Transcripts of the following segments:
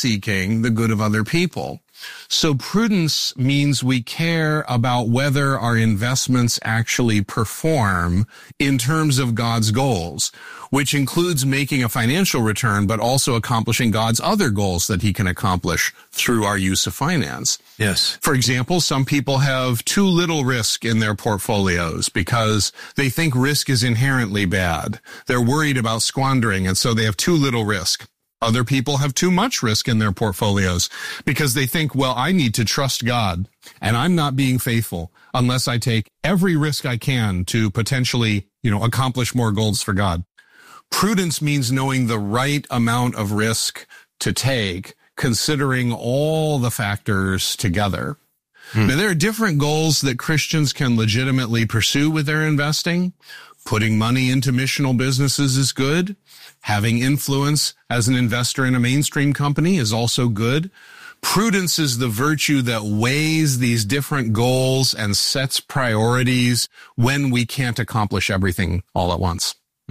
seeking the good of other people. So prudence means we care about whether our investments actually perform in terms of God's goals, which includes making a financial return, but also accomplishing God's other goals that he can accomplish through our use of finance. Yes. For example, some people have too little risk in their portfolios because they think risk is inherently bad. They're worried about squandering, and so they have too little risk. Other people have too much risk in their portfolios because they think, well, I need to trust God, and I'm not being faithful unless I take every risk I can to potentially, accomplish more goals for God. Prudence means knowing the right amount of risk to take, considering all the factors together. Now, there are different goals that Christians can legitimately pursue with their investing. Putting money into missional businesses is good. Having influence as an investor in a mainstream company is also good. Prudence is the virtue that weighs these different goals and sets priorities when we can't accomplish everything all at once.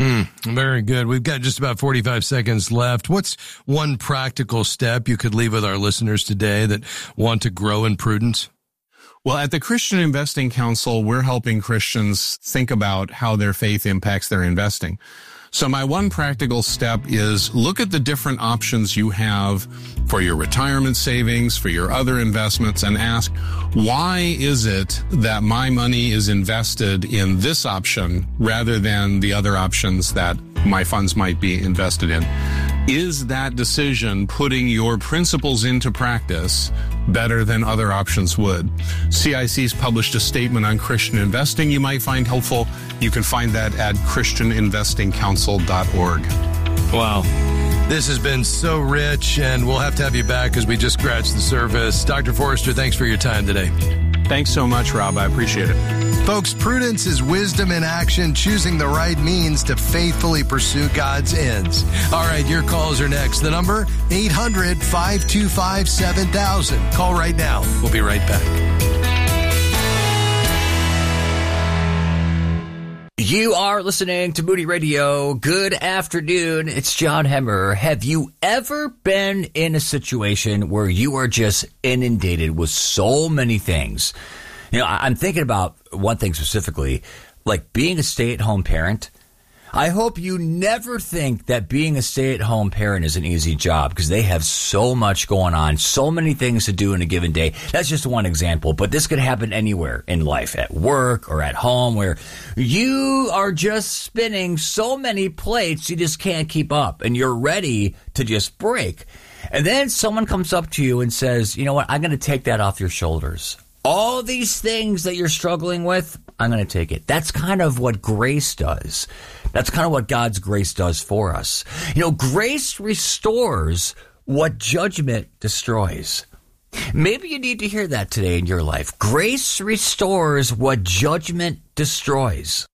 Very good. We've got just about 45 seconds left. What's one practical step you could leave with our listeners today that want to grow in prudence? Well, at the Christian Investing Council, we're helping Christians think about how their faith impacts their investing. So my one practical step is look at the different options you have for your retirement savings, for your other investments, and ask, why is it that my money is invested in this option rather than the other options that my funds might be invested in? Is that decision putting your principles into practice better than other options would? CIC's published a statement on Christian investing you might find helpful. You can find that at christianinvestingcouncil.org. Wow. This has been so rich, and we'll have to have you back because we just scratched the surface. Dr. Forrester, thanks for your time today. Thanks so much, Rob. I appreciate it. Folks, prudence is wisdom in action, choosing the right means to faithfully pursue God's ends. All right, your calls are next. The number, 800-525-7000. Call right now. We'll be right back. You are listening to Moody Radio. Good afternoon. It's John Hemmer. Have you ever been in a situation where you are just inundated with so many things? I'm thinking about one thing specifically, like being a stay-at-home parent. I hope you never think that being a stay-at-home parent is an easy job because they have so much going on, so many things to do in a given day. That's just one example, but this could happen anywhere in life, at work or at home, where you are just spinning so many plates you just can't keep up and you're ready to just break. And then someone comes up to you and says, you know what, I'm going to take that off your shoulders. All these things that you're struggling with, I'm going to take it. That's kind of what grace does. That's kind of what God's grace does for us. Grace restores what judgment destroys. Maybe you need to hear that today in your life. Grace restores what judgment destroys.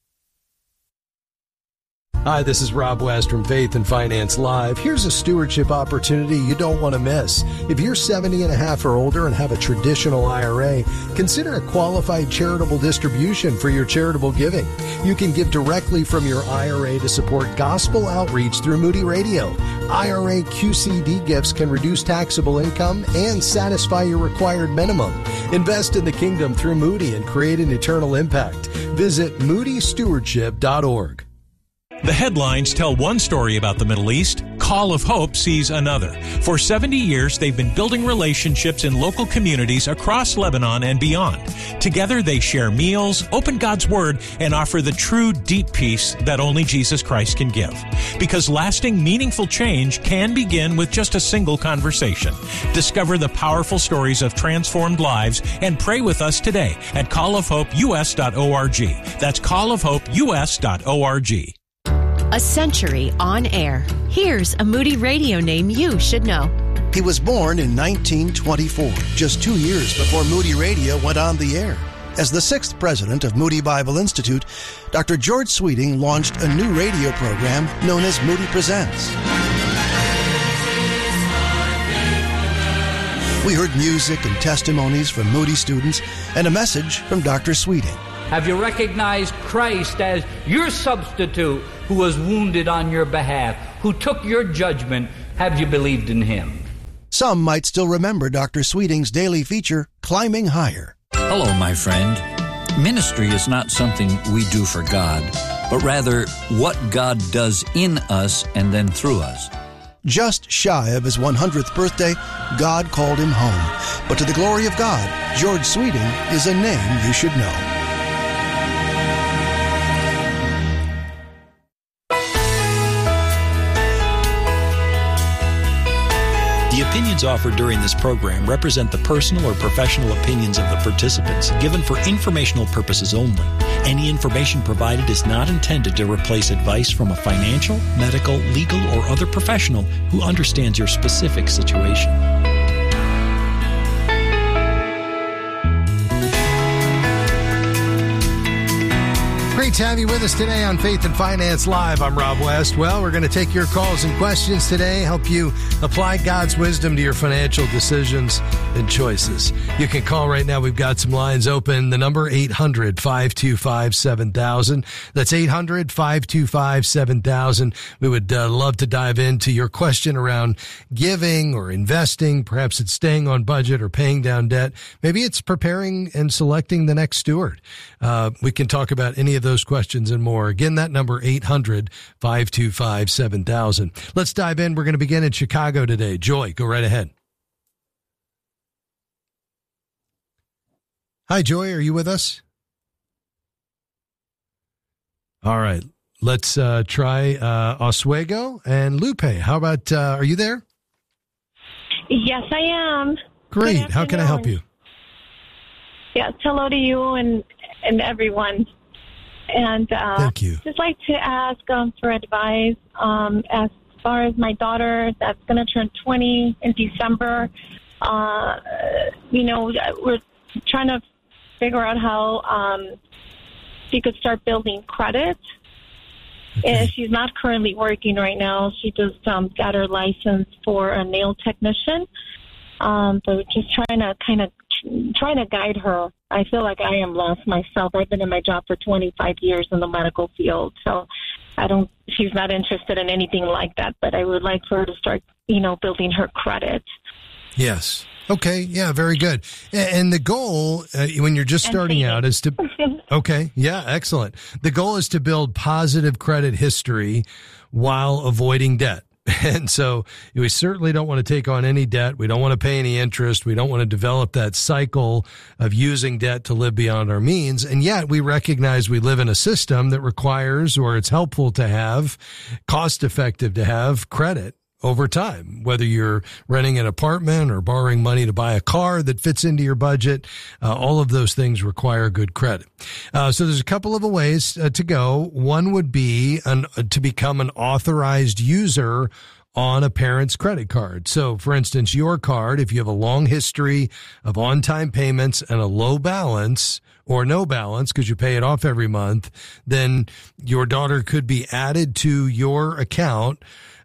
Hi, this is Rob West from Faith and Finance Live. Here's a stewardship opportunity you don't want to miss. If you're 70 and a half or older and have a traditional IRA, consider a qualified charitable distribution for your charitable giving. You can give directly from your IRA to support gospel outreach through Moody Radio. IRA QCD gifts can reduce taxable income and satisfy your required minimum. Invest in the kingdom through Moody and create an eternal impact. Visit moodystewardship.org. The headlines tell one story about the Middle East. Call of Hope sees another. For 70 years, they've been building relationships in local communities across Lebanon and beyond. Together, they share meals, open God's Word, and offer the true, deep peace that only Jesus Christ can give. Because lasting, meaningful change can begin with just a single conversation. Discover the powerful stories of transformed lives and pray with us today at callofhopeus.org. That's callofhopeus.org. A century on air. Here's a Moody Radio name you should know. He was born in 1924, just 2 years before Moody Radio went on the air. As the 6th president of Moody Bible Institute, Dr. George Sweeting launched a new radio program known as Moody Presents. We heard music and testimonies from Moody students and a message from Dr. Sweeting. Have you recognized Christ as your substitute who was wounded on your behalf, who took your judgment? Have you believed in Him? Some might still remember Dr. Sweeting's daily feature, Climbing Higher. Hello, my friend. Ministry is not something we do for God, but rather what God does in us and then through us. Just shy of his 100th birthday, God called him home. But to the glory of God, George Sweeting is a name you should know. The opinions offered during this program represent the personal or professional opinions of the participants, given for informational purposes only. Any information provided is not intended to replace advice from a financial, medical, legal, or other professional who understands your specific situation. Great to have you with us today on Faith and Finance Live. I'm Rob West. Well, we're going to take your calls and questions today, help you apply God's wisdom to your financial decisions and choices. You can call right now. We've got some lines open. The number 800-525-7000. That's 800-525-7000. We would love to dive into your question around giving or investing. Perhaps it's staying on budget or paying down debt. Maybe it's preparing and selecting the next steward. We can talk about any of those questions and more. Again, that number 800-525-7000. Let's dive in. We're going to begin in Chicago today. Joy, go right ahead. Hi, Joy. Are you with us? All right. Let's try Oswego and Lupe. How about, are you there? Yes, I am. Great. How can I help you? Yes, hello to you and everyone. And thank you. Just like to ask for advice as far as my daughter that's going to turn 20 in December. We're trying to figure out how she could start building credit. Okay. She's not currently working right now. She just got her license for a nail technician. But just trying to guide her. I feel like I am lost myself. I've been in my job for 25 years in the medical field, so she's not interested in anything like that, but I would like for her to start, building her credit. Yes. Okay. Yeah, very good. And the goal, when you're just starting out, is to, okay. Yeah, excellent. The goal is to build positive credit history while avoiding debt. And so we certainly don't want to take on any debt. We don't want to pay any interest. We don't want to develop that cycle of using debt to live beyond our means. And yet we recognize we live in a system that requires, or it's helpful to have, cost effective to have credit over time, whether you're renting an apartment or borrowing money to buy a car that fits into your budget. All of those things require good credit. So there's a couple of ways to go. One would be to become an authorized user on a parent's credit card. So, for instance, your card, if you have a long history of on-time payments and a low balance, or no balance because you pay it off every month, then your daughter could be added to your account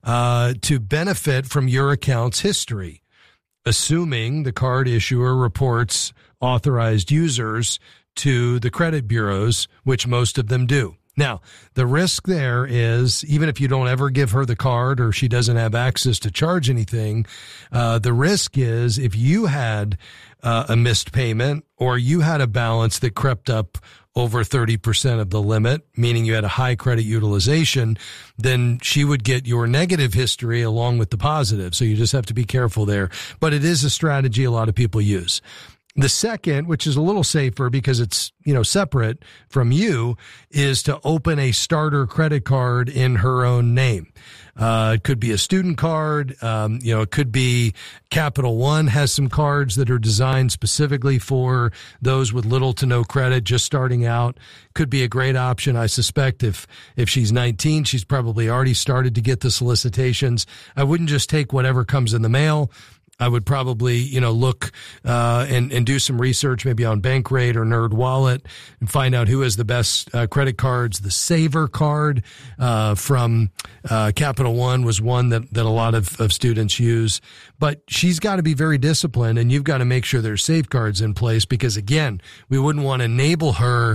to benefit from your account's history, assuming the card issuer reports authorized users to the credit bureaus, which most of them do. Now, the risk there is, even if you don't ever give her the card or she doesn't have access to charge anything, the risk is if you had a missed payment or you had a balance that crept up over 30% of the limit, meaning you had a high credit utilization, then she would get your negative history along with the positive. So you just have to be careful there. But it is a strategy a lot of people use. The second, which is a little safer because it's, separate from you, is to open a starter credit card in her own name. It could be a student card. It could be Capital One has some cards that are designed specifically for those with little to no credit just starting out. Could be a great option. I suspect if she's 19, she's probably already started to get the solicitations. I wouldn't just take whatever comes in the mail. I would probably, look and do some research maybe on Bankrate or NerdWallet and find out who has the best credit cards. The Saver card from Capital One was one that a lot of students use. But she's got to be very disciplined, and you've got to make sure there's safeguards in place because, again, we wouldn't want to enable her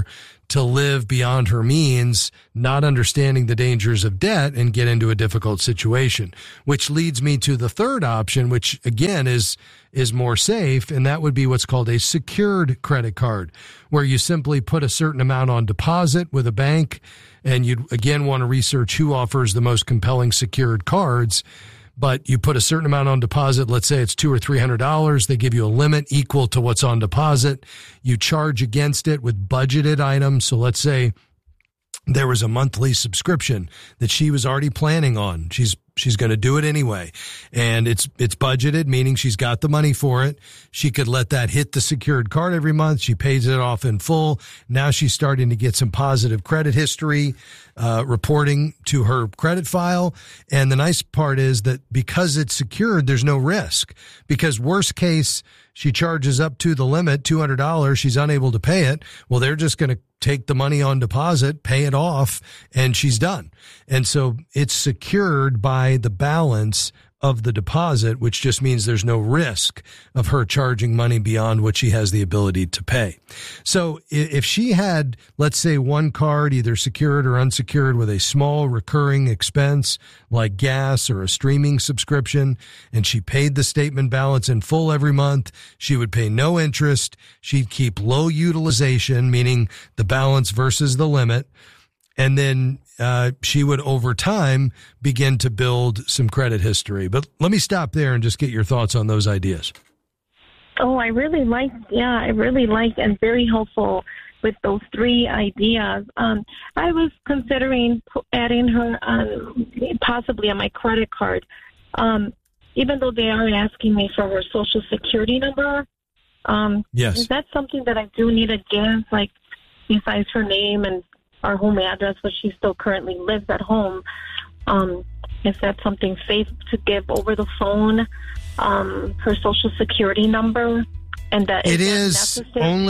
to live beyond her means, not understanding the dangers of debt, and get into a difficult situation. Which leads me to the third option, which again is more safe, and that would be what's called a secured credit card, where you simply put a certain amount on deposit with a bank, and you'd again want to research who offers the most compelling secured cards. But you put a certain amount on deposit. Let's say it's $200 or $300. They give you a limit equal to what's on deposit. You charge against it with budgeted items. So let's say there was a monthly subscription that she was already planning on. She's going to do it anyway. And it's budgeted, meaning she's got the money for it. She could let that hit the secured card every month. She pays it off in full. Now she's starting to get some positive credit history, reporting to her credit file. And the nice part is that because it's secured, there's no risk. Because worst case, she charges up to the limit, $200. She's unable to pay it. Well, they're just going to take the money on deposit, pay it off, and she's done. And so it's secured by the balance of the deposit, which just means there's no risk of her charging money beyond what she has the ability to pay. So if she had, let's say, one card, either secured or unsecured, with a small recurring expense like gas or a streaming subscription, and she paid the statement balance in full every month, she would pay no interest. She'd keep low utilization, meaning the balance versus the limit. And then she would, over time, begin to build some credit history. But let me stop there and just get your thoughts on those ideas. Oh, I really like and very helpful with those three ideas. I was considering adding her possibly on my credit card, even though they are asking me for her Social Security number. Yes. Is that something that I do need to give, like, besides her name and our home address, but she still currently lives at home? Is that something safe to give over the phone, her Social Security number? And that it is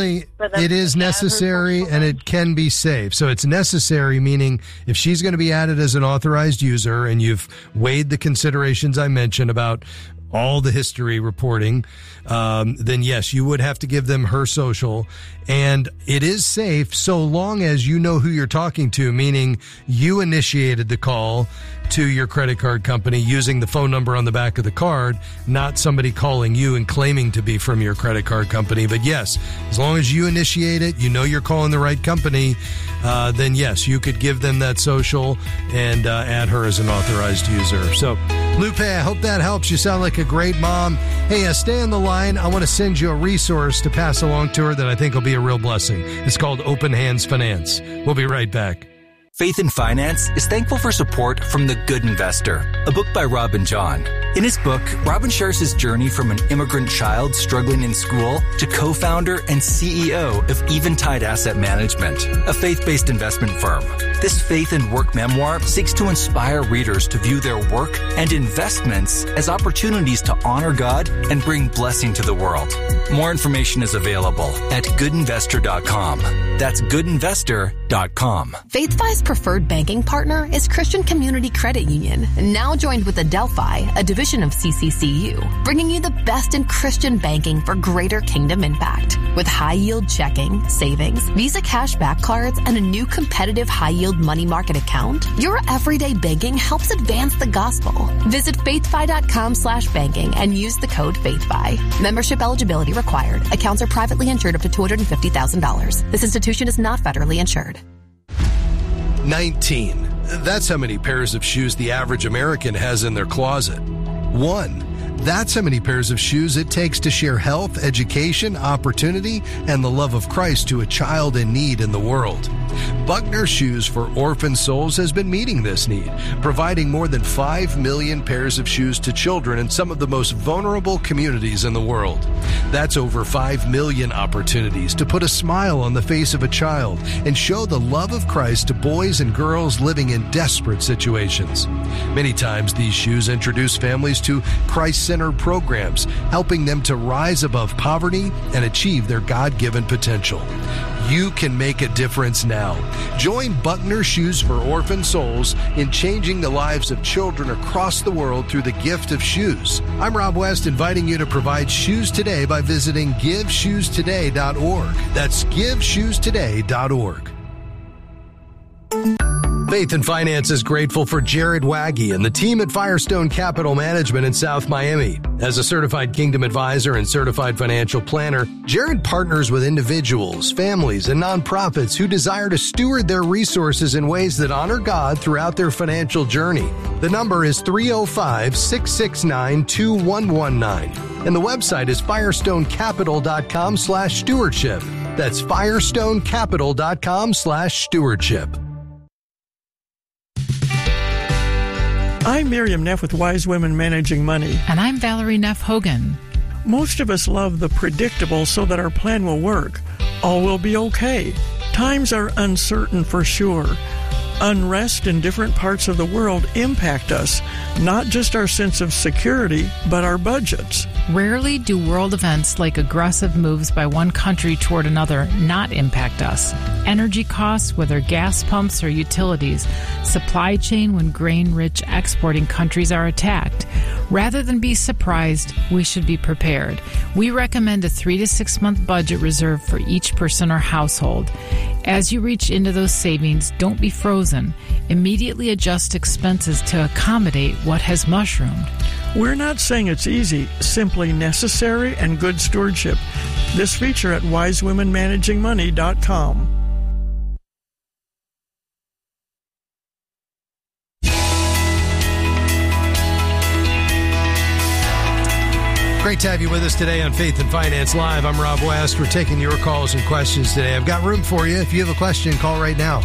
necessary, and it can be safe. So it's necessary, meaning if she's going to be added as an authorized user and you've weighed the considerations I mentioned about all the history reporting, then yes, you would have to give them her social. And it is safe so long as you know who you're talking to, meaning you initiated the call to your credit card company using the phone number on the back of the card, not somebody calling you and claiming to be from your credit card company. But yes, as long as you initiate it, you know you're calling the right company, then yes, you could give them that social and add her as an authorized user. So, Lupe, I hope that helps. You sound like a great mom. Hey, stay on the line. I want to send you a resource to pass along to her that I think will be a real blessing. It's called Open Hands Finance. We'll be right back. Faith in Finance is thankful for support from The Good Investor, a book by Robin John. In his book, Robin shares his journey from an immigrant child struggling in school to co-founder and CEO of Eventide Asset Management, a faith-based investment firm. This faith and work memoir seeks to inspire readers to view their work and investments as opportunities to honor God and bring blessing to the world. More information is available at goodinvestor.com. That's goodinvestor.com. FaithFi's preferred banking partner is Christian Community Credit Union, now joined with Adelphi, a division of CCCU, bringing you the best in Christian banking for greater kingdom impact. With high-yield checking, savings, Visa cashback cards, and a new competitive high-yield money market account, your everyday banking helps advance the gospel. Visit faithfi.com/banking and use the code FaithFi. Membership eligibility required. Accounts are privately insured up to $250,000. This institution is not federally insured. 19. That's how many pairs of shoes the average American has in their closet. 1. That's how many pairs of shoes it takes to share health, education, opportunity, and the love of Christ to a child in need in the world. Buckner Shoes for Orphan Souls has been meeting this need, providing more than 5 million pairs of shoes to children in some of the most vulnerable communities in the world. That's over 5 million opportunities to put a smile on the face of a child and show the love of Christ to boys and girls living in desperate situations. Many times these shoes introduce families to Christ-centered programs, helping them to rise above poverty and achieve their God-given potential. You can make a difference now. Join Buckner Shoes for Orphan Souls in changing the lives of children across the world through the gift of shoes. I'm Rob West, inviting you to provide shoes today by visiting GiveShoesToday.org. That's GiveShoesToday.org. Faith and Finance is grateful for Jared Waggy and the team at Firestone Capital Management in South Miami. As a certified Kingdom advisor and certified financial planner, Jared partners with individuals, families, and nonprofits who desire to steward their resources in ways that honor God throughout their financial journey. The number is 305-669-2119, and the website is firestonecapital.com/stewardship. That's firestonecapital.com/stewardship. I'm Miriam Neff with Wise Women Managing Money. And I'm Valerie Neff Hogan. Most of us love the predictable so that our plan will work. All will be okay. Times are uncertain for sure. Unrest in different parts of the world impact us, not just our sense of security, but our budgets. Rarely do world events like aggressive moves by one country toward another not impact us. Energy costs, whether gas pumps or utilities, supply chain when grain-rich exporting countries are attacked. Rather than be surprised, we should be prepared. We recommend a 3 to 6 month budget reserve for each person or household. As you reach into those savings, don't be frozen. Immediately adjust expenses to accommodate what has mushroomed. We're not saying it's easy, simply necessary and good stewardship. This feature at wisewomenmanagingmoney.com. Great to have you with us today on Faith and Finance Live. I'm Rob West. We're taking your calls and questions today. I've got room for you. If you have a question, call right now.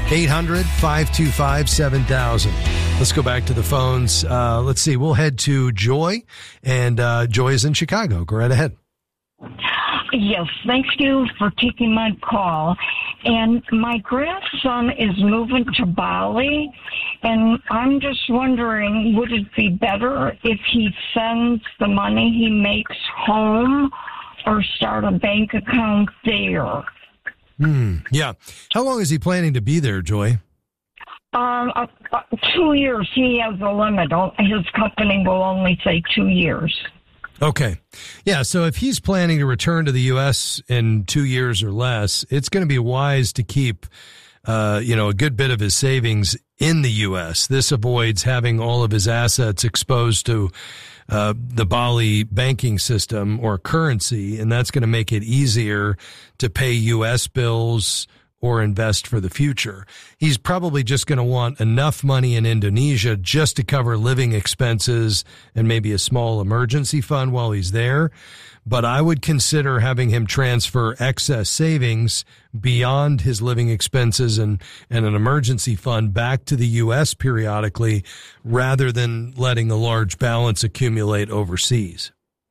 800-525-7000. Let's go back to the phones. Let's see. We'll head to Joy, and Joy is in Chicago. Go right ahead. Yes, thank you for taking my call. And my grandson is moving to Bali, and I'm just wondering, would it be better if he sends the money he makes home or start a bank account there? Yeah. How long is he planning to be there, Joy? 2 years. He has a limit. His company will only say 2 years. Okay. Yeah, so if he's planning to return to the U.S. in 2 years or less, it's going to be wise to keep, a good bit of his savings in the U.S. This avoids having all of his assets exposed to the Bali banking system or currency, and that's going to make it easier to pay U.S. bills or invest for the future. He's probably just going to want enough money in Indonesia just to cover living expenses and maybe a small emergency fund while he's there. But I would consider having him transfer excess savings beyond his living expenses and an emergency fund back to the U.S. periodically rather than letting a large balance accumulate overseas.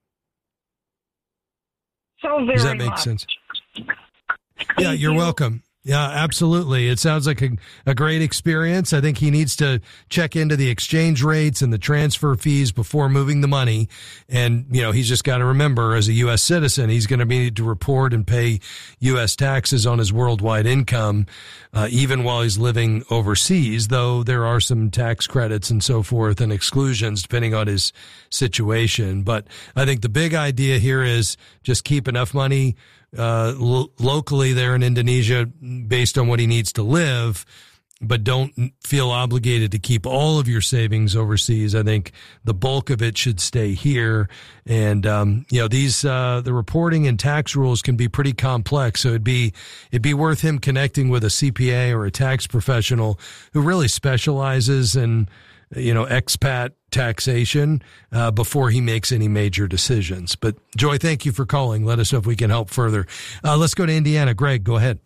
Does that make sense? Yeah, you're welcome. Yeah, absolutely. It sounds like a great experience. I think he needs to check into the exchange rates and the transfer fees before moving the money. And, he's just got to remember, as a U.S. citizen, he's going to need to report and pay U.S. taxes on his worldwide income, even while he's living overseas, though there are some tax credits and so forth and exclusions depending on his situation. But I think the big idea here is just keep enough money locally there in Indonesia based on what he needs to live, but don't feel obligated to keep all of your savings overseas. I think the bulk of it should stay here. And, the reporting and tax rules can be pretty complex. So it'd be worth him connecting with a CPA or a tax professional who really specializes in, expat taxation before he makes any major decisions. But Joy, thank you for calling. Let us know if we can help further. Let's go to Indiana. Greg, go ahead.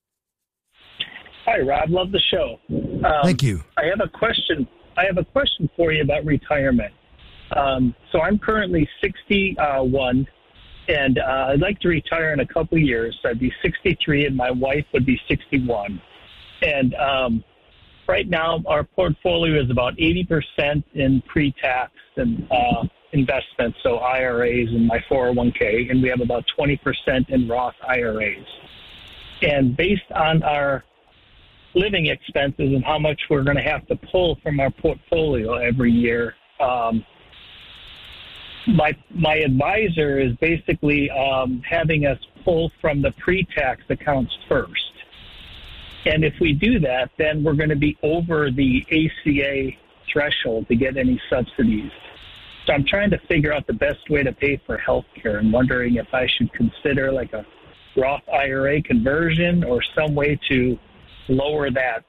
Hi, Rob. Love the show. Thank you. I have a question for you about retirement. So I'm currently 61, and I'd like to retire in a couple of years. So I'd be 63, and my wife would be 61. And right now, our portfolio is about 80% in pre-tax and investments, so IRAs and my 401k, and we have about 20% in Roth IRAs. And based on our living expenses and how much we're going to have to pull from our portfolio every year, my advisor is basically having us pull from the pre-tax accounts first. And if we do that, then we're going to be over the ACA threshold to get any subsidies. So I'm trying to figure out the best way to pay for health care and wondering if I should consider like a Roth IRA conversion or some way to lower that,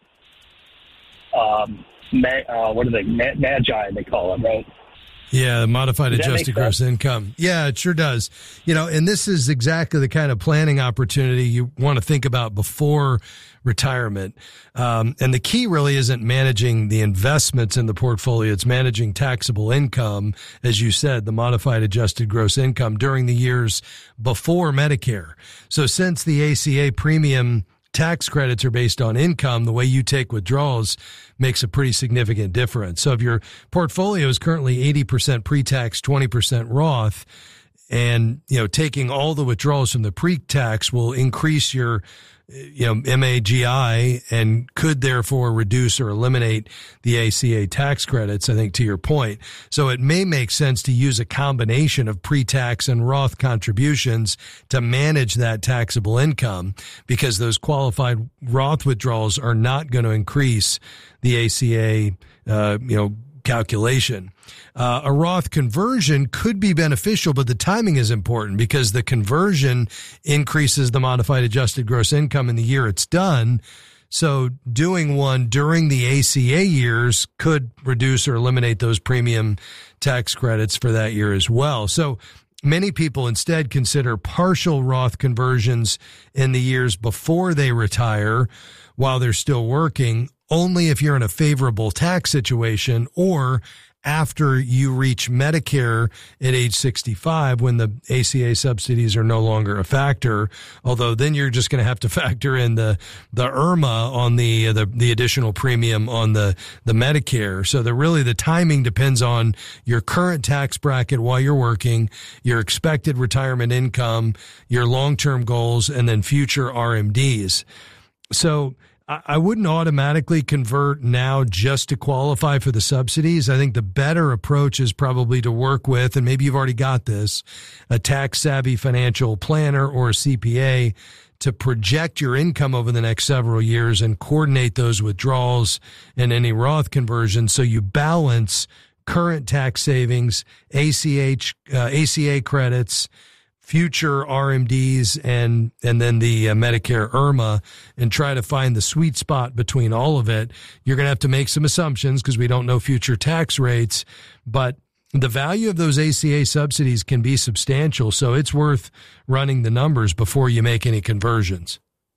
what are they, MAGI, they call it, right? Yeah, modified adjusted gross income. Yeah, it sure does. And this is exactly the kind of planning opportunity you want to think about before retirement. And the key really isn't managing the investments in the portfolio. It's managing taxable income, as you said, the modified adjusted gross income during the years before Medicare. So since the ACA premium tax credits are based on income, the way you take withdrawals makes a pretty significant difference. So if your portfolio is currently 80% pre-tax, 20% Roth, and, taking all the withdrawals from the pre-tax will increase your, MAGI and could therefore reduce or eliminate the ACA tax credits, I think, to your point. So it may make sense to use a combination of pre-tax and Roth contributions to manage that taxable income, because those qualified Roth withdrawals are not going to increase the ACA, calculation. A Roth conversion could be beneficial, but the timing is important because the conversion increases the modified adjusted gross income in the year it's done. So doing one during the ACA years could reduce or eliminate those premium tax credits for that year as well. So many people instead consider partial Roth conversions in the years before they retire while they're still working, only if you're in a favorable tax situation or after you reach Medicare at age 65, when the ACA subsidies are no longer a factor, although then you're just going to have to factor in the IRMA on the additional premium on the Medicare. So the timing depends on your current tax bracket while you're working, your expected retirement income, your long-term goals, and then future RMDs. So I wouldn't automatically convert now just to qualify for the subsidies. I think the better approach is probably to work with, and maybe you've already got this, a tax-savvy financial planner or a CPA to project your income over the next several years and coordinate those withdrawals and any Roth conversions so you balance current tax savings, ACA credits, future RMDs, and then the Medicare IRMA, and try to find the sweet spot between all of it. You're going to have to make some assumptions because we don't know future tax rates, but the value of those ACA subsidies can be substantial, so it's worth running the numbers before you make any conversions.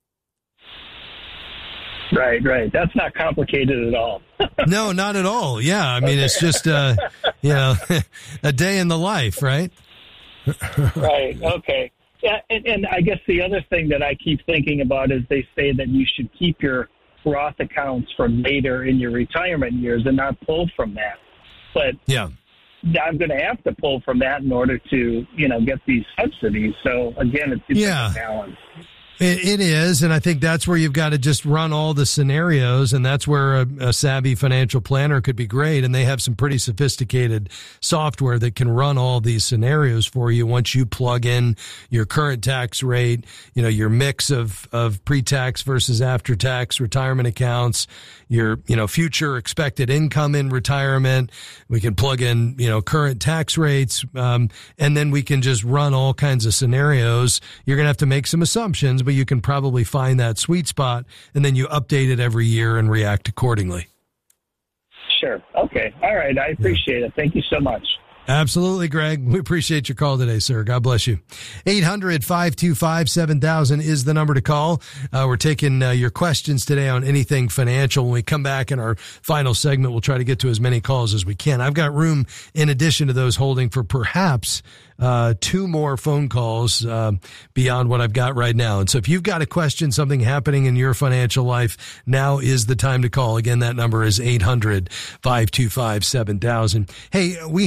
Right. That's not complicated at all. No, not at all. Yeah, I mean, it's just, a day in the life, right? Right. Okay. Yeah. And I guess the other thing that I keep thinking about is they say that you should keep your Roth accounts for later in your retirement years and not pull from that. But yeah, I'm going to have to pull from that in order to, get these subsidies. So again, it's a balance. It is, and I think that's where you've got to just run all the scenarios, and that's where a savvy financial planner could be great, and they have some pretty sophisticated software that can run all these scenarios for you once you plug in your current tax rate, your mix of pre-tax versus after-tax retirement accounts, your, future expected income in retirement. We can plug in, current tax rates, and then we can just run all kinds of scenarios. You're going to have to make some assumptions, but you can probably find that sweet spot, and then you update it every year and react accordingly. Sure. Okay. All right. I appreciate it. Thank you so much. Absolutely, Greg. We appreciate your call today, sir. God bless you. 800-525-7000 is the number to call. We're taking your questions today on anything financial. When we come back in our final segment, we'll try to get to as many calls as we can. I've got room, in addition to those, holding for perhaps two more phone calls beyond what I've got right now. And so if you've got a question, something happening in your financial life, now is the time to call. Again, that number is 800-525-7000. Hey, we hear from some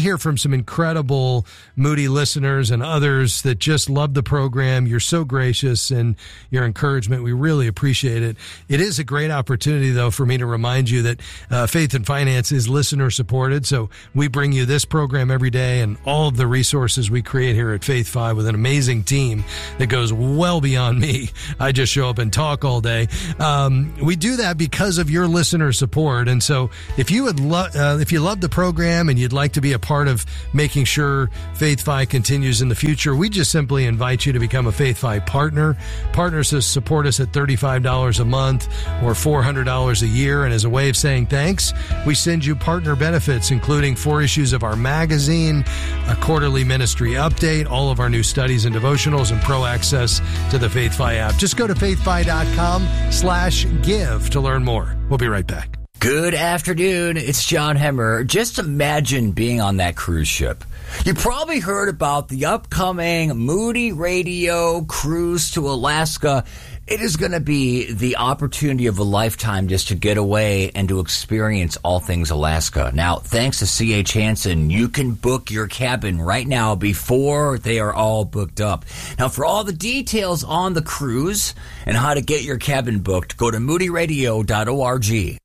some incredible Moody listeners and others that just love the program. You're so gracious and your encouragement. We really appreciate it. It is a great opportunity, though, for me to remind you that Faith and Finance is listener supported. So we bring you this program every day and all of the resources we create here at Faith 5 with an amazing team that goes well beyond me. I just show up and talk all day. We do that because of your listener support. And so if you would if you love the program and you'd like to be a part of making sure Faith 5 continues in the future, we just simply invite you to become a Faith 5 partner. Partners support us at $35 a month or $400 a year. And as a way of saying thanks, we send you partner benefits, including 4 issues of our magazine, a quarterly ministry update, all of our new studies and devotionals, and pro access to the Faith 5 app. Just go to faithfi.com/give to learn more. We'll be right back. Good afternoon. It's John Hemmer. Just imagine being on that cruise ship. You probably heard about the upcoming Moody Radio cruise to Alaska. It is going to be the opportunity of a lifetime just to get away and to experience all things Alaska. Now, thanks to C.H. Hansen, you can book your cabin right now before they are all booked up. Now, for all the details on the cruise and how to get your cabin booked, go to moodyradio.org.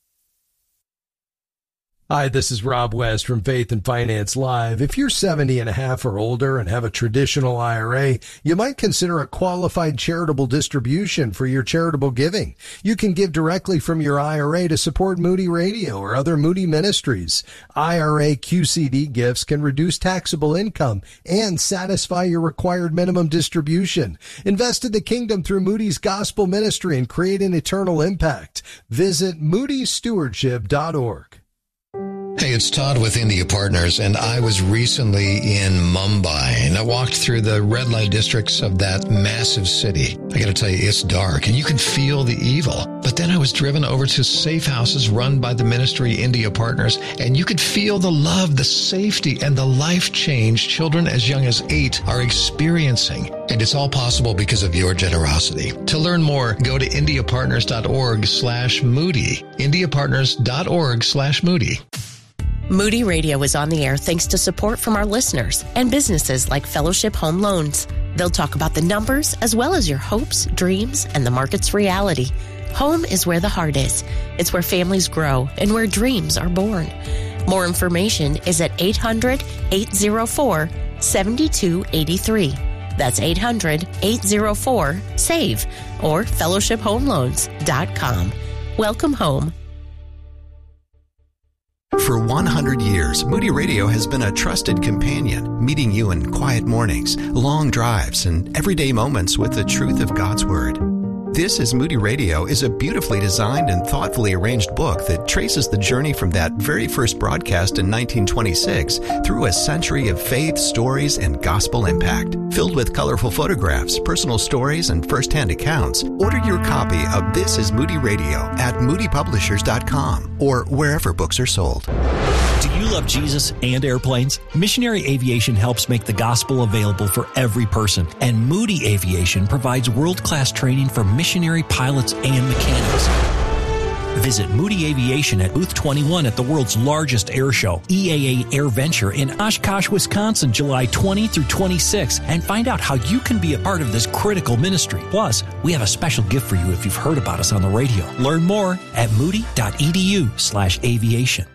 Hi, this is Rob West from Faith and Finance Live. If you're 70 and a half or older and have a traditional IRA, you might consider a qualified charitable distribution for your charitable giving. You can give directly from your IRA to support Moody Radio or other Moody ministries. IRA QCD gifts can reduce taxable income and satisfy your required minimum distribution. Invest in the kingdom through Moody's gospel ministry and create an eternal impact. Visit moodystewardship.org. Hey, it's Todd with India Partners, and I was recently in Mumbai, and I walked through the red light districts of that massive city. I got to tell you, it's dark, and you can feel the evil. But then I was driven over to safe houses run by the ministry India Partners, and you could feel the love, the safety, and the life change children as young as 8 are experiencing. And it's all possible because of your generosity. To learn more, go to indiapartners.org/Moody. indiapartners.org/Moody. Moody Radio is on the air thanks to support from our listeners and businesses like Fellowship Home Loans. They'll talk about the numbers as well as your hopes, dreams, and the market's reality. Home is where the heart is. It's where families grow and where dreams are born. More information is at 800-804-7283. That's 800-804-SAVE or fellowshiphomeloans.com. Welcome home. For 100 years, Moody Radio has been a trusted companion, meeting you in quiet mornings, long drives, and everyday moments with the truth of God's Word. This is Moody Radio is a beautifully designed and thoughtfully arranged book that traces the journey from that very first broadcast in 1926 through a century of faith, stories, and gospel impact. Filled with colorful photographs, personal stories, and first-hand accounts, order your copy of This is Moody Radio at moodypublishers.com or wherever books are sold. Do you love Jesus and airplanes? Missionary Aviation helps make the gospel available for every person, and Moody Aviation provides world-class training for missionary pilots and mechanics. Visit Moody Aviation at Booth 21 at the world's largest air show, EAA Air Venture in Oshkosh, Wisconsin, July 20 through 26, and find out how you can be a part of this critical ministry. Plus, we have a special gift for you if you've heard about us on the radio. Learn more at moody.edu/aviation.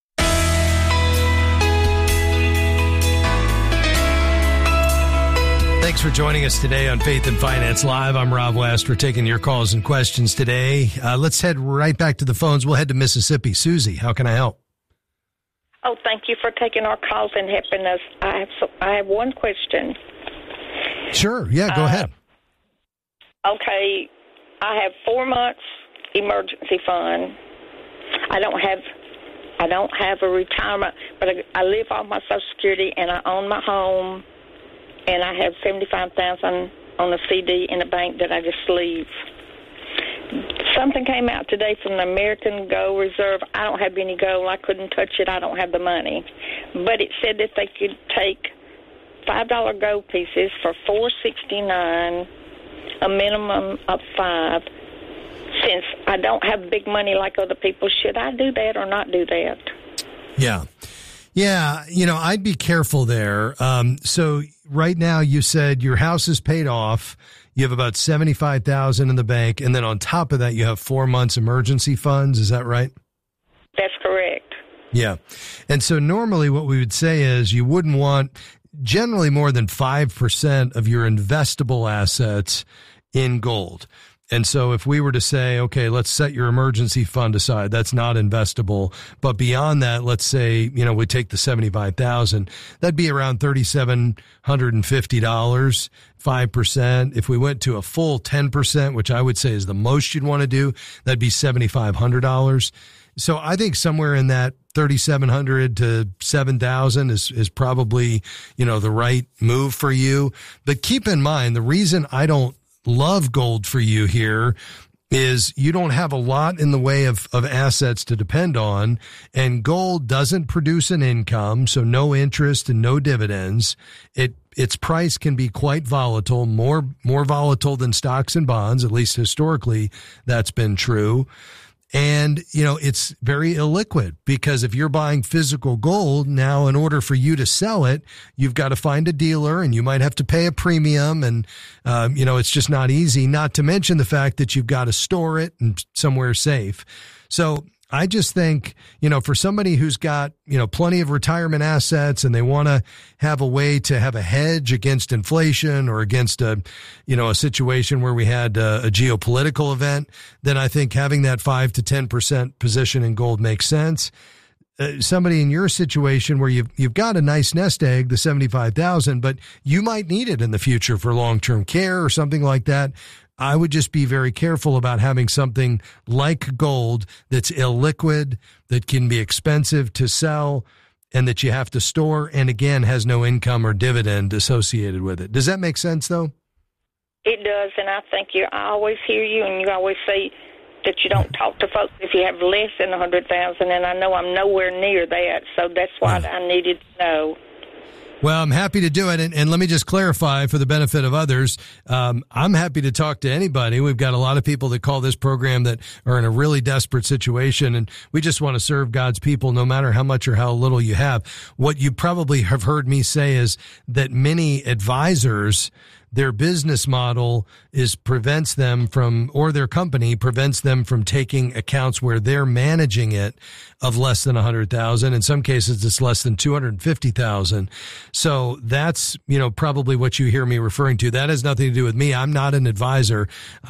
Thanks for joining us today on Faith and Finance Live. I'm Rob West. We're taking your calls and questions today. Let's head right back to the phones. We'll head to Mississippi. Susie, how can I help? Oh, thank you for taking our calls and helping us. I have one question. Sure. Yeah, go ahead. Okay. I have 4 months emergency fund. I don't have a retirement, but I live off my Social Security and I own my home. And I have $75,000 on a CD in a bank that I just leave. Something came out today from the American Gold Reserve. I don't have any gold. I couldn't touch it. I don't have the money. But it said that they could take $5 gold pieces for $4.69, a minimum of 5. Since I don't have big money like other people, should I do that or not do that? Yeah. Yeah, I'd be careful there. So right now you said your house is paid off. You have about $75,000 in the bank. And then on top of that, you have 4 months emergency funds. Is that right? That's correct. Yeah. And so normally what we would say is you wouldn't want generally more than 5% of your investable assets in gold. And so if we were to say, okay, let's set your emergency fund aside, that's not investable. But beyond that, let's say, we take the $75,000, that'd be around $3,750, 5%. If we went to a full 10%, which I would say is the most you'd want to do, that'd be $7,500. So I think somewhere in that 3,700 to 7,000 is probably, the right move for you. But keep in mind, the reason I don't love gold for you here is you don't have a lot in the way of assets to depend on, and gold doesn't produce an income, so no interest and no dividends. Its price can be quite volatile, more volatile than stocks and bonds, at least historically that's been true. And, it's very illiquid because if you're buying physical gold now, in order for you to sell it, you've got to find a dealer and you might have to pay a premium. And, it's just not easy, not to mention the fact that you've got to store it and somewhere safe. So I just think, for somebody who's got, plenty of retirement assets and they want to have a way to have a hedge against inflation or against a situation where we had a geopolitical event, then I think having that 5 to 10% position in gold makes sense. Somebody in your situation where you've got a nice nest egg, the 75,000, but you might need it in the future for long-term care or something like that. I would just be very careful about having something like gold that's illiquid, that can be expensive to sell, and that you have to store, and again, has no income or dividend associated with it. Does that make sense, though? It does, and I think I always hear you, and you always say that you don't talk to folks if you have less than 100,000, and I know I'm nowhere near that, so that's why I needed to know. Well, I'm happy to do it. And let me just clarify for the benefit of others. I'm happy to talk to anybody. We've got a lot of people that call this program that are in a really desperate situation. And we just want to serve God's people no matter how much or how little you have. What you probably have heard me say is that many advisors, their business model prevents them from, or their company prevents them from taking accounts where they're managing it of less than 100,000. In some cases, it's less than 250,000. So that's, probably what you hear me referring to. That has nothing to do with me. I'm not an advisor.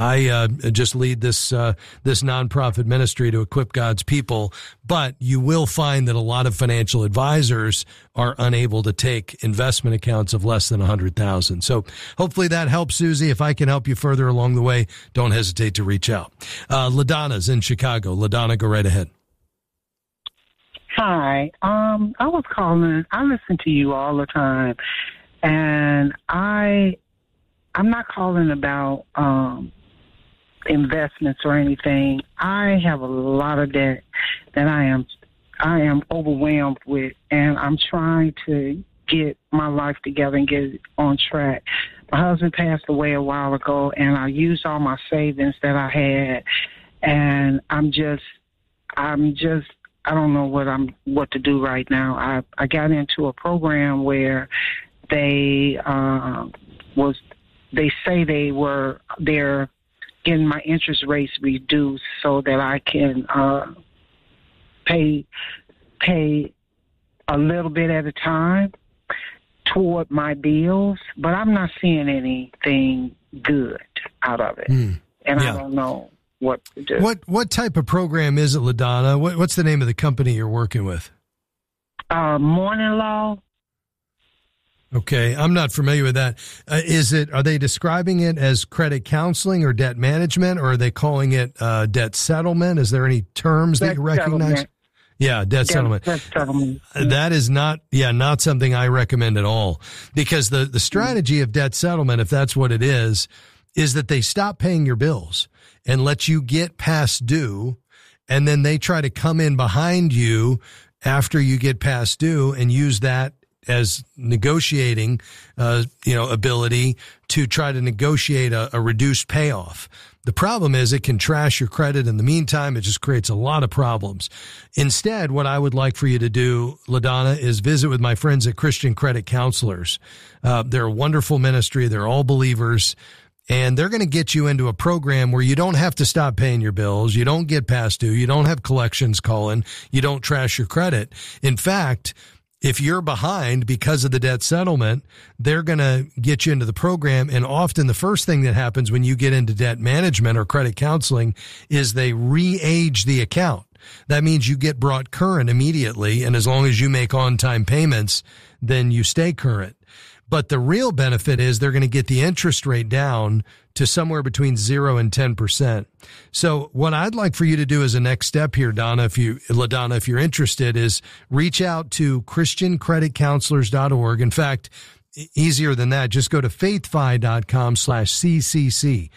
I just lead this nonprofit ministry to equip God's people. But you will find that a lot of financial advisors are unable to take investment accounts of less than 100,000. So hopefully that helps, Susie. If I can help you further along the way, don't hesitate to reach out. LaDonna's in Chicago. LaDonna, go right ahead. Hi. I was calling. I listen to you all the time, and I'm not calling about investments or anything. I have a lot of debt that I am overwhelmed with, and I'm trying to get my life together and get it on track. My husband passed away a while ago, and I used all my savings that I had, and I'm just I don't know what to do right now. I got into a program where they're getting my interest rates reduced so that I can pay a little bit at a time toward my bills, but I'm not seeing anything good out of it. And I don't know what to do. What type of program is it, LaDonna? What's the name of the company you're working with? Morning Law. Okay, I'm not familiar with that. Are they describing it as credit counseling or debt management, or are they calling it debt settlement? Is there any terms that you recognize? Settlement. Yeah, debt settlement. Debt settlement. That is not something I recommend at all, because the strategy of debt settlement, if that's what it is that they stop paying your bills and let you get past due, and then they try to come in behind you after you get past due and use that as negotiating, ability to try to negotiate a reduced payoff. The problem is it can trash your credit. In the meantime, it just creates a lot of problems. Instead, what I would like for you to do, LaDonna, is visit with my friends at Christian Credit Counselors. They're a wonderful ministry. They're all believers. And they're going to get you into a program where you don't have to stop paying your bills. You don't get past due. You don't have collections calling. You don't trash your credit. In fact, if you're behind because of the debt settlement, they're going to get you into the program. And often the first thing that happens when you get into debt management or credit counseling is they re-age the account. That means you get brought current immediately. And as long as you make on-time payments, then you stay current. But the real benefit is they're going to get the interest rate down to somewhere between 0 and 10%. So what I'd like for you to do as a next step here, LaDonna, if you're interested, is reach out to ChristianCreditCounselors.org. In fact, easier than that, just go to faithfi.com/CCC,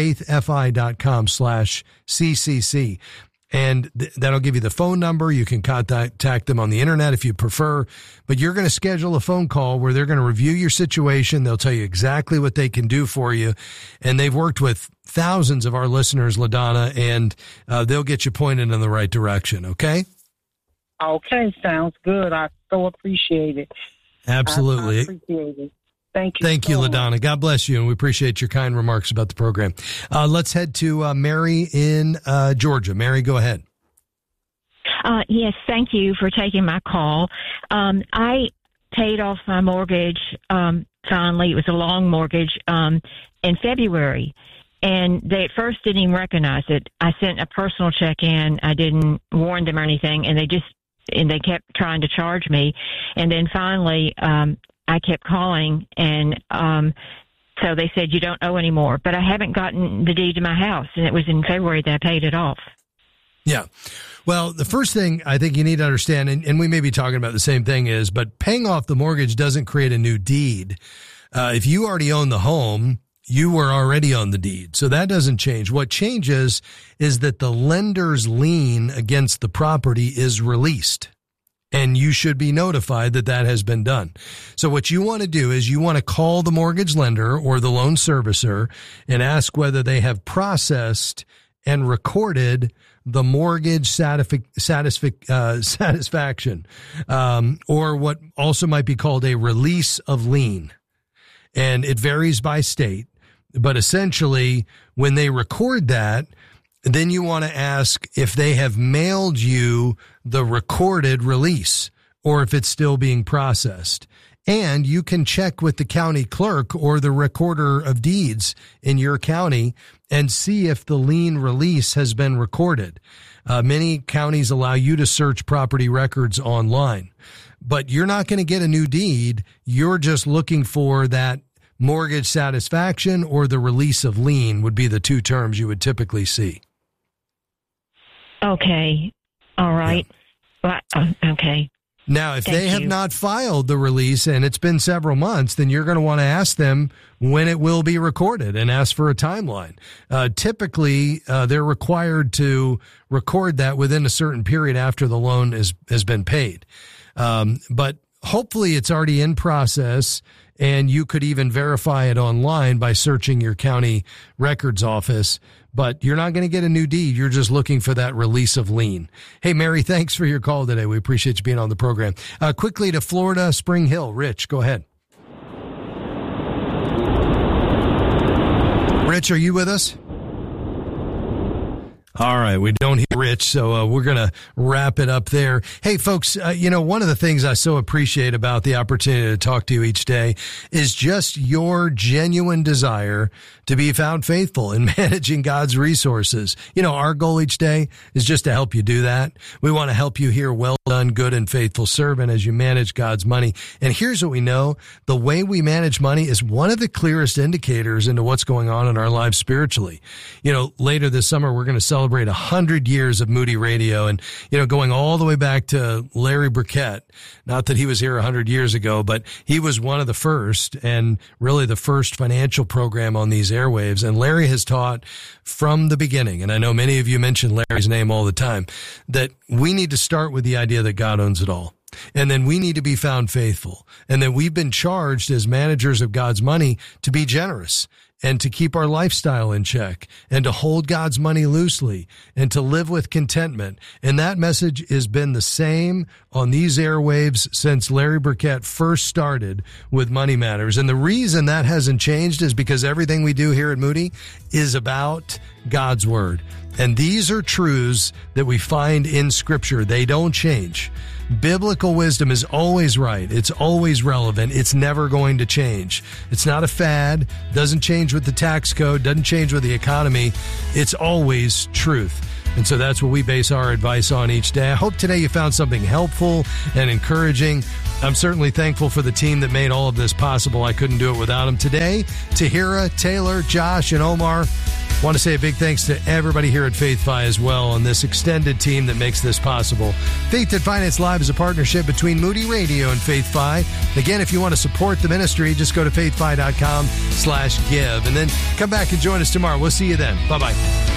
faithfi.com/CCC. And that'll give you the phone number. You can contact them on the internet if you prefer, but you're going to schedule a phone call where they're going to review your situation. They'll tell you exactly what they can do for you. And they've worked with thousands of our listeners, LaDonna, and they'll get you pointed in the right direction. Okay? Okay. Sounds good. I so appreciate it. Absolutely. I appreciate it. Thank you. Thank you, LaDonna. God bless you, and we appreciate your kind remarks about the program. Let's head to Mary in Georgia. Mary, go ahead. Yes, thank you for taking my call. I paid off my mortgage finally. It was a long mortgage in February, and they at first didn't even recognize it. I sent a personal check in. I didn't warn them or anything, and they kept trying to charge me. And then finally, I kept calling, and so they said, you don't owe anymore. But I haven't gotten the deed to my house, and it was in February that I paid it off. Yeah. Well, the first thing I think you need to understand, and we may be talking about the same thing, is, but paying off the mortgage doesn't create a new deed. If you already own the home, you were already on the deed. So that doesn't change. What changes is that the lender's lien against the property is released. And you should be notified that that has been done. So what you want to do is you want to call the mortgage lender or the loan servicer and ask whether they have processed and recorded the mortgage satisfaction, or what also might be called a release of lien. And it varies by state, but essentially when they record that, then you want to ask if they have mailed you the recorded release or if it's still being processed. And you can check with the county clerk or the recorder of deeds in your county and see if the lien release has been recorded. Many counties allow you to search property records online, but you're not going to get a new deed. You're just looking for that mortgage satisfaction or the release of lien would be the two terms you would typically see. Okay. All right. Yeah. Well, okay. Now, if they have not filed the release and it's been several months, then you're going to want to ask them when it will be recorded and ask for a timeline. Typically, they're required to record that within a certain period after the loan has been paid. But hopefully it's already in process, and you could even verify it online by searching your county records office. But you're not going to get a new deed. You're just looking for that release of lien. Hey, Mary, thanks for your call today. We appreciate you being on the program. Quickly to Florida, Spring Hill. Rich, go ahead. Rich, are you with us? All right. We don't hear Rich, so we're going to wrap it up there. Hey, folks, one of the things I so appreciate about the opportunity to talk to you each day is just your genuine desire to be found faithful in managing God's resources. Our goal each day is just to help you do that. We want to help you hear, well done, good and faithful servant, as you manage God's money. And here's what we know. The way we manage money is one of the clearest indicators into what's going on in our lives spiritually. Later this summer, we're going to celebrate 100 years of Moody Radio, and going all the way back to Larry Burkett. Not that he was here 100 years ago, but he was one of the first, and really the first financial program on these airwaves. And Larry has taught from the beginning, and I know many of you mention Larry's name all the time, that we need to start with the idea that God owns it all. And then we need to be found faithful. And then we've been charged as managers of God's money to be generous and to keep our lifestyle in check and to hold God's money loosely and to live with contentment. And that message has been the same on these airwaves since Larry Burkett first started with Money Matters. And the reason that hasn't changed is because everything we do here at Moody is about God's Word. And these are truths that we find in Scripture. They don't change. Biblical wisdom is always right. It's always relevant. It's never going to change. It's not a fad. Doesn't change with the tax code. Doesn't change with the economy. It's always truth. And so that's what we base our advice on each day. I hope today you found something helpful and encouraging. I'm certainly thankful for the team that made all of this possible. I couldn't do it without them. Today, Tahira, Taylor, Josh, and Omar. I want to say a big thanks to everybody here at FaithFi as well and this extended team that makes this possible. Faith and Finance Live is a partnership between Moody Radio and FaithFi. Again, if you want to support the ministry, just go to faithfi.com/give and then come back and join us tomorrow. We'll see you then. Bye-bye.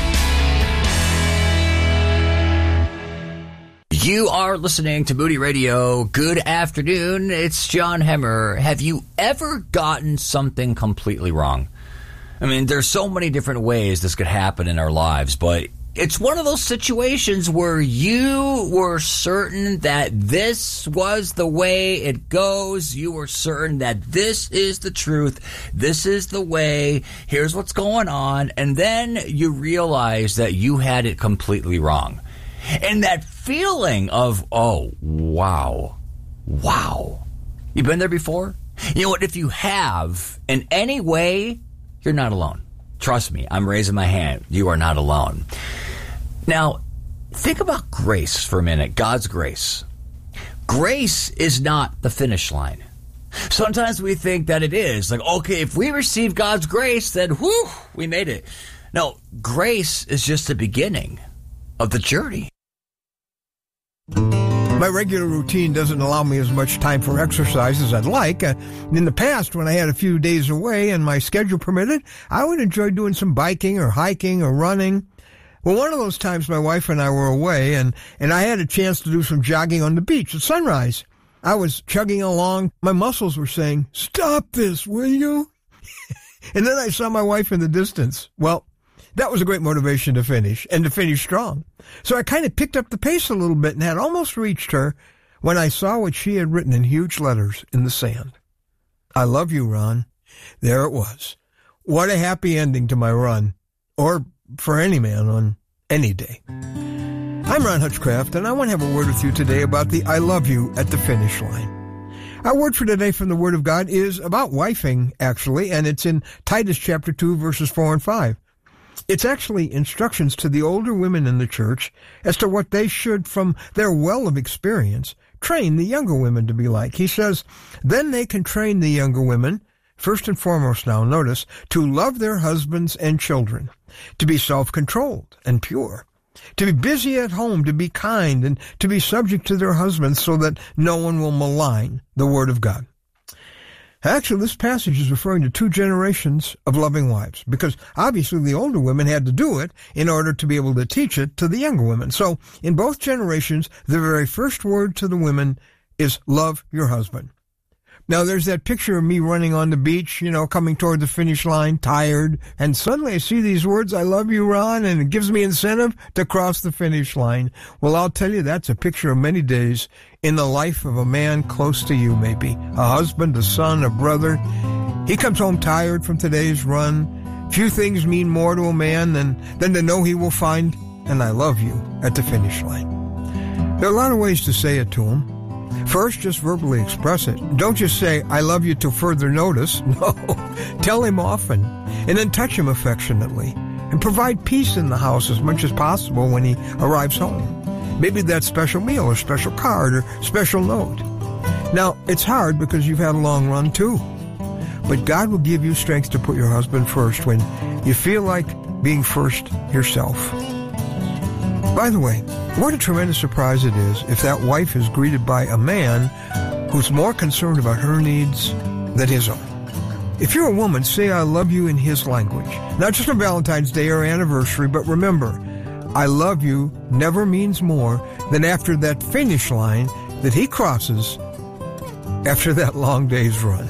You are listening to Moody Radio. Good afternoon. It's John Hemmer. Have you ever gotten something completely wrong? I mean, there's so many different ways this could happen in our lives, but it's one of those situations where you were certain that this was the way it goes. You were certain that this is the truth. This is the way. Here's what's going on. And then you realize that you had it completely wrong. And that feeling of, oh, wow. You've been there before? You know what? If you have, in any way, you're not alone. Trust me, I'm raising my hand. You are not alone. Now, think about grace for a minute. God's grace. Grace is not the finish line. Sometimes we think that it is. Like, okay, if we receive God's grace, then whew, we made it. No, grace is just the beginning of the journey. My regular routine doesn't allow me as much time for exercise as I'd like. In the past, when I had a few days away and my schedule permitted, I would enjoy doing some biking or hiking or running. Well, one of those times my wife and I were away, and I had a chance to do some jogging on the beach at sunrise. I was chugging along. My muscles were saying, "Stop this, will you?" And then I saw my wife in the distance. Well, that was a great motivation to finish, and to finish strong. So I kind of picked up the pace a little bit and had almost reached her when I saw what she had written in huge letters in the sand. "I love you, Ron." There it was. What a happy ending to my run, or for any man on any day. I'm Ron Hutchcraft, and I want to have a word with you today about the I love you at the finish line. Our word for today from the Word of God is about wifing, actually, and it's in Titus chapter 2, verses 4 and 5. It's actually instructions to the older women in the church as to what they should, from their well of experience, train the younger women to be like. He says, then they can train the younger women, first and foremost now, notice, to love their husbands and children, to be self-controlled and pure, to be busy at home, to be kind, and to be subject to their husbands so that no one will malign the Word of God. Actually, this passage is referring to two generations of loving wives, because obviously the older women had to do it in order to be able to teach it to the younger women. So in both generations, the very first word to the women is love your husband. Now, there's that picture of me running on the beach, coming toward the finish line, tired, and suddenly I see these words, "I love you, Ron," and it gives me incentive to cross the finish line. Well, I'll tell you, that's a picture of many days in the life of a man close to you, maybe. A husband, a son, a brother. He comes home tired from today's run. Few things mean more to a man than to know he will find an "I love you" at the finish line. There are a lot of ways to say it to him. First, just verbally express it. Don't just say, "I love you" till further notice. No, tell him often, and then touch him affectionately, and provide peace in the house as much as possible when he arrives home. Maybe that special meal or special card or special note. Now, it's hard because you've had a long run too, but God will give you strength to put your husband first when you feel like being first yourself. By the way, what a tremendous surprise it is if that wife is greeted by a man who's more concerned about her needs than his own. If you're a woman, say "I love you" in his language. Not just on Valentine's Day or anniversary, but remember, "I love you" never means more than after that finish line that he crosses after that long day's run.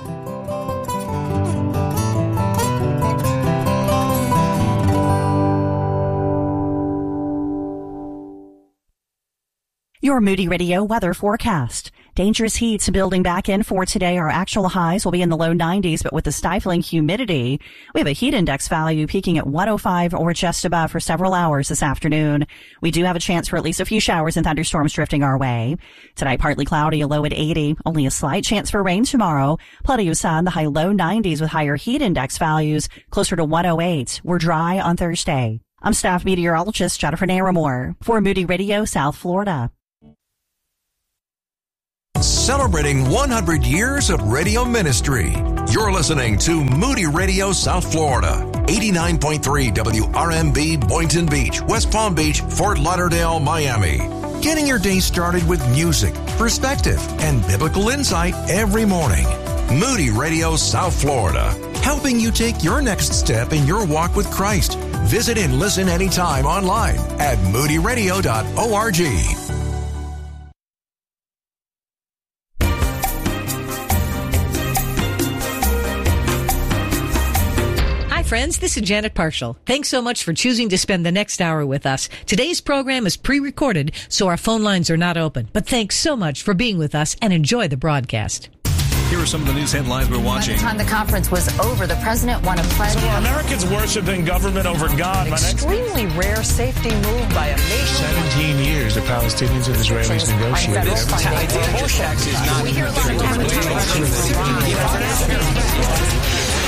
Your Moody Radio weather forecast. Dangerous heat's building back in for today. Our actual highs will be in the low 90s, but with the stifling humidity, we have a heat index value peaking at 105 or just above for several hours this afternoon. We do have a chance for at least a few showers and thunderstorms drifting our way. Tonight, partly cloudy, a low at 80. Only a slight chance for rain tomorrow. Plenty of sun, the high low 90s with higher heat index values closer to 108. We're dry on Thursday. I'm staff meteorologist Jennifer Naramore for Moody Radio, South Florida. Celebrating 100 years of radio ministry. You're listening to Moody Radio South Florida, 89.3 WRMB Boynton Beach, West Palm Beach, Fort Lauderdale, Miami. Getting your day started with music, perspective, and biblical insight every morning. Moody Radio South Florida, helping you take your next step in your walk with Christ. Visit and listen anytime online at moodyradio.org. Friends, this is Janet Parshall. Thanks so much for choosing to spend the next hour with us. Today's program is pre-recorded, so our phone lines are not open. But thanks so much for being with us and enjoy the broadcast. Here are some of the news headlines we're watching. By the time the conference was over, the president won a pledge. So are Americans worshiping government over God? An extremely rare safety move by a nation. 17 years the Palestinians and Israelis negotiated. We hear a lot of